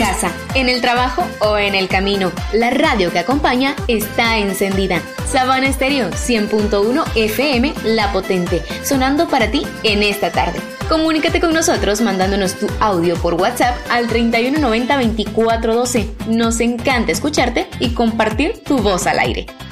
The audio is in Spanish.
casa, en el trabajo o en el camino, la radio que acompaña está encendida. Sabana Estéreo 100.1 FM La Potente, sonando para ti en esta tarde. Comunícate con nosotros mandándonos tu audio por WhatsApp al 3190 2412. Nos encanta escucharte y compartir tu voz al aire.